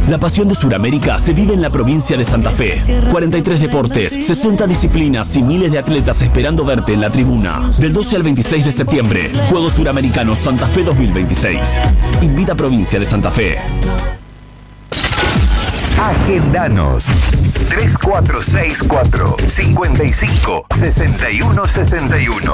La pasión de Sudamérica se vive en la provincia de Santa Fe. 43 deportes, 60 disciplinas y miles de atletas esperando verte en la tribuna. Del 12 al 26 de septiembre, Juegos Suramericanos Santa Fe 2026. Invita a Provincia de Santa Fe. Agendanos 3464 55 61 61.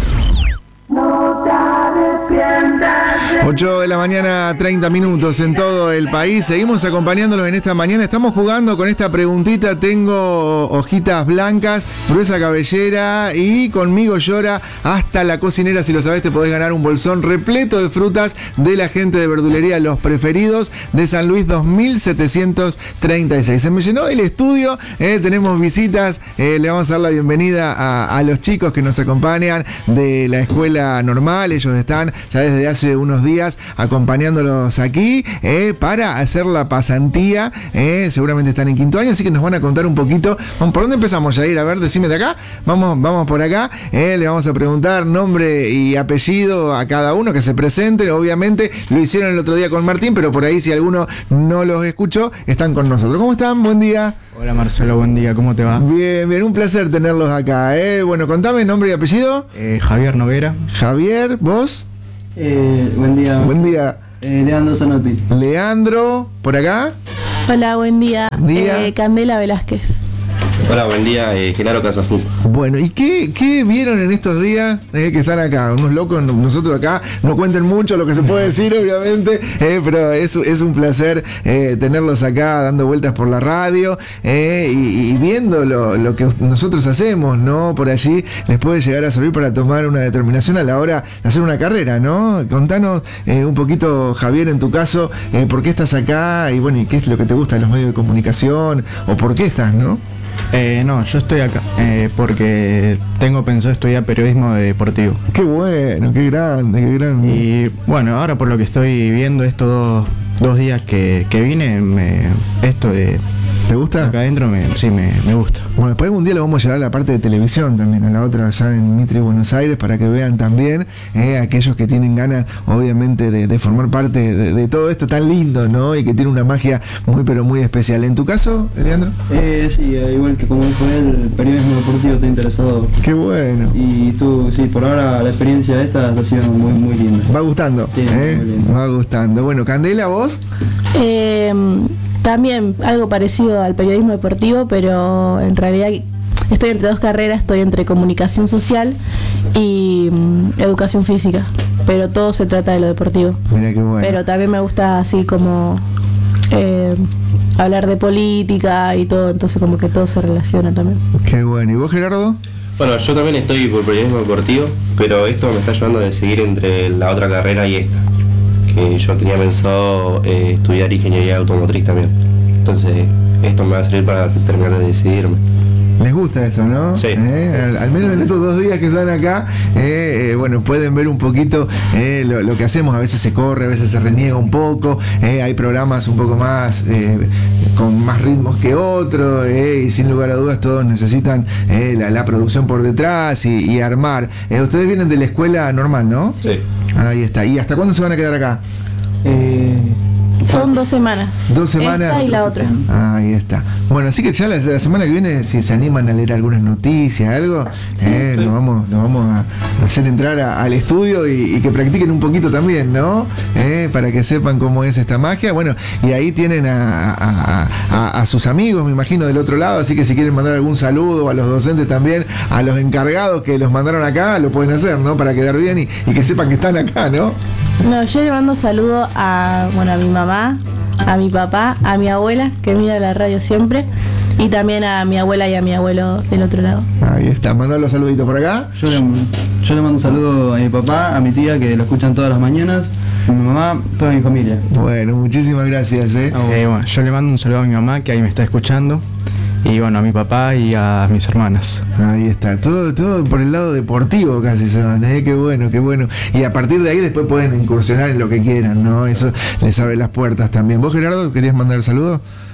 8 de la mañana, 30 minutos en todo el país. Seguimos acompañándolos en esta mañana. Estamos jugando con esta preguntita. Tengo hojitas blancas, gruesa cabellera y conmigo llora hasta la cocinera. Si lo sabés, te podés ganar un bolsón repleto de frutas de la gente de verdulería Los Preferidos de San Luis 2736. Se me llenó el estudio. Tenemos visitas. Le vamos a dar la bienvenida a los chicos que nos acompañan de la escuela normal. Ellos están ya desde hace unos días acompañándolos aquí para hacer la pasantía. Seguramente están en quinto año, así que nos van a contar un poquito. ¿Por dónde empezamos, Yair? A ver, decime de acá. Vamos por acá. Le vamos a preguntar nombre y apellido a cada uno, que se presenten. Obviamente lo hicieron el otro día con Martín, pero por ahí si alguno no los escuchó, están con nosotros. ¿Cómo están? Buen día. Hola Marcelo, buen día, ¿cómo te va? Bien, bien, un placer tenerlos acá. Bueno, contame nombre y apellido. Javier Noguera. Javier, ¿vos? Buen día. Buen día. Leandro Zanotti. Leandro, ¿por acá? Hola, buen día. Candela Velázquez. Hola, buen día, Genaro Casafú. Bueno, ¿y qué vieron en estos días que están acá? Unos locos, nosotros acá no cuenten mucho lo que se puede decir, obviamente, pero es un placer tenerlos acá dando vueltas por la radio y viendo lo que nosotros hacemos, ¿no? Por allí les puede llegar a servir para tomar una determinación a la hora de hacer una carrera, ¿no? Contanos un poquito, Javier, en tu caso, por qué estás acá y bueno, y qué es lo que te gusta de los medios de comunicación o por qué estás, ¿no? No, yo estoy acá porque tengo pensado estudiar periodismo deportivo. Qué bueno, qué grande, qué grande. Y bueno, ahora por lo que estoy viendo estos dos días que vine, esto de... ¿Te gusta? Acá adentro sí me gusta. Bueno, después algún día lo vamos a llevar a la parte de televisión también, a la otra allá en Mitre, Buenos Aires, para que vean también aquellos que tienen ganas, obviamente, de formar parte de todo esto tan lindo, ¿no? Y que tiene una magia muy, pero muy especial. ¿En tu caso, Leandro? Sí, igual que como dijo él, el periodismo deportivo te ha interesado. Qué bueno. Y tú, sí, por ahora la experiencia esta ha sido muy, muy linda. ¿Va gustando? Sí, muy lindo. Va gustando. Bueno, Candela, ¿vos? También algo parecido al periodismo deportivo, pero en realidad estoy entre dos carreras, estoy entre comunicación social y educación física, pero todo se trata de lo deportivo. Mira qué bueno. Pero también me gusta así como hablar de política y todo, entonces como que todo se relaciona también. Qué bueno. ¿Y vos, Gerardo? Bueno, yo también estoy por periodismo deportivo, pero esto me está ayudando a decidir entre la otra carrera y esta. Que yo tenía pensado estudiar ingeniería automotriz también. Entonces, esto me va a servir para terminar de decidirme. Les gusta esto, ¿no? Sí. Al menos en estos 2 días que están acá, bueno, pueden ver un poquito lo que hacemos. A veces se corre, a veces se reniega un poco. Hay programas un poco más, con más ritmos que otros. Y sin lugar a dudas todos necesitan la producción por detrás y armar. Ustedes vienen de la escuela normal, ¿no? Sí. Ahí está. ¿Y hasta cuándo se van a quedar acá? Son 2 semanas. 2 semanas. Esta y la otra. Ahí está. Bueno, así que ya la semana que viene, si se animan a leer algunas noticias, algo, sí. Nos vamos a hacer entrar al estudio y que practiquen un poquito también, ¿no? Para que sepan cómo es esta magia. Bueno, y ahí tienen a sus amigos, me imagino, del otro lado, así que si quieren mandar algún saludo a los docentes también, a los encargados que los mandaron acá, lo pueden hacer, ¿no? Para quedar bien y que sepan que están acá, ¿no? No, yo le mando saludo a mi mamá, a mi papá, a mi abuela, que mira la radio siempre, y también a mi abuela y a mi abuelo del otro lado. Ahí está, mandar los saluditos por acá. Yo le mando un saludo a mi papá, a mi tía, que lo escuchan todas las mañanas, a mi mamá, toda mi familia. Bueno, muchísimas gracias. Bueno, yo le mando un saludo a mi mamá, que ahí me está escuchando. Y bueno, a mi papá y a mis hermanas. Ahí está, todo por el lado deportivo casi se van, qué bueno, qué bueno. Y a partir de ahí después pueden incursionar en lo que quieran, ¿no? Eso les abre las puertas también. ¿Vos, Gerardo, querías mandar el saludo?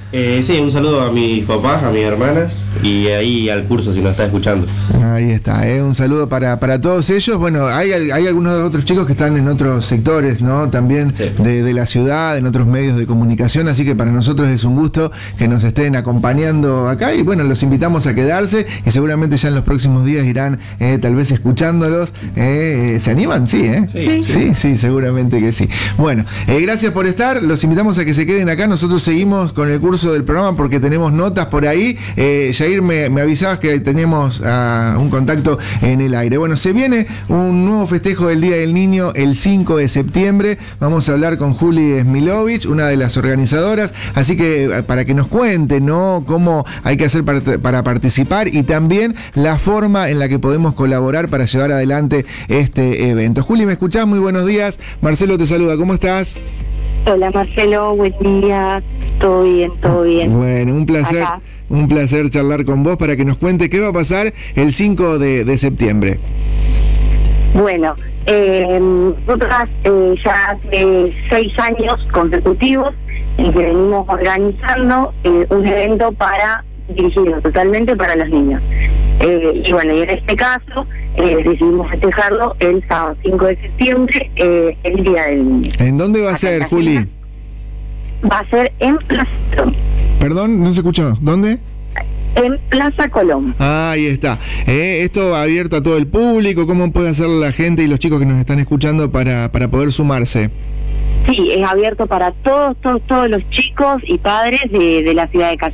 Sí, un saludo a mis papás, a mis hermanas y ahí al curso si nos está escuchando. Ahí está, un saludo para todos ellos. Bueno, hay algunos otros chicos que están en otros sectores, ¿no? También Sí. de la ciudad, en otros medios de comunicación, así que para nosotros es un gusto que nos estén acompañando acá y bueno, los invitamos a quedarse y seguramente ya en los próximos días irán tal vez escuchándolos. ¿Se animan? Sí, Sí, seguramente que sí. Bueno, gracias por estar, los invitamos a que se queden acá, nosotros seguimos con el curso del programa porque tenemos notas por ahí. Jair, me avisabas que tenemos un contacto en el aire. Bueno, se viene un nuevo festejo del Día del Niño el 5 de septiembre. Vamos a hablar con Juli Smilovich, una de las organizadoras, así que para que nos cuente, ¿no?, cómo hay que hacer para participar y también la forma en la que podemos colaborar para llevar adelante este evento. Juli, ¿me escuchás? Muy buenos días. Marcelo te saluda, ¿cómo estás? Hola Marcelo, buen día, todo bien, todo bien. Bueno, Acá. un placer charlar con vos para que nos cuente qué va a pasar el 5 de septiembre. Bueno, nosotras ya hace 6 años consecutivos en que venimos organizando un evento dirigido totalmente para los niños. Y bueno, y en este caso decidimos festejarlo el sábado 5 de septiembre, el Día del Niño. ¿En dónde va a Acá ser, en la Juli? ciudad. Va a ser en Plaza Colón. Perdón, no se escuchó. ¿Dónde? En Plaza Colón. Ahí está. Esto abierto a todo el público. ¿Cómo puede hacer la gente y los chicos que nos están escuchando para poder sumarse? Sí, es abierto para todos los chicos y padres de la ciudad de Capital.